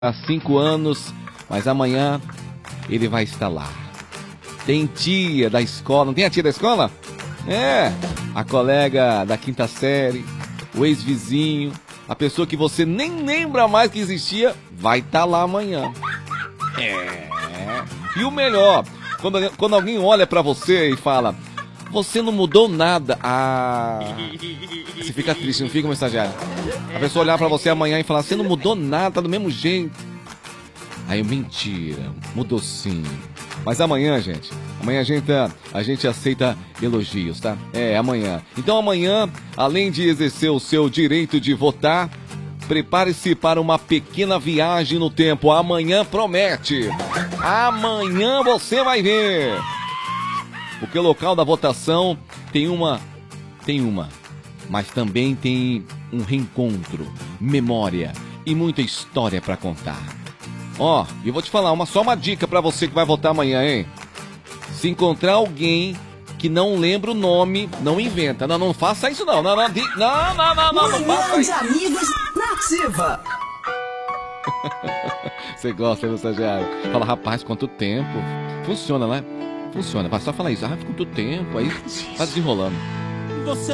há 5 anos, mas amanhã ele vai estar lá. Tem tia da escola, não tem a tia da escola? É, a colega da 5ª série, o ex-vizinho, a pessoa que você nem lembra mais que existia, vai estar lá amanhã. E o melhor, quando alguém olha pra você e fala, você não mudou nada. Você fica triste, não fica, meu estagiário? A pessoa olhar pra você amanhã e falar, você não mudou nada, tá do mesmo jeito. Aí, mentira, mudou sim. Mas amanhã, gente, a gente aceita elogios, tá? É, amanhã. Então amanhã, além de exercer o seu direito de votar, prepare-se para uma pequena viagem no tempo. Amanhã promete. Amanhã você vai ver. Porque o local da votação tem uma, mas também tem um reencontro, memória e muita história para contar. Ó, eu vou te falar, só uma dica para você que vai votar amanhã, hein? Se encontrar alguém que não lembra o nome, não inventa. Não faça isso não. Não faça isso. Amigos na Ativa. Você gosta, meu estagiário? Fala, rapaz, quanto tempo. Funciona, né? Funciona. Vai só falar isso. Ah, quanto tempo. Aí tá desenrolando.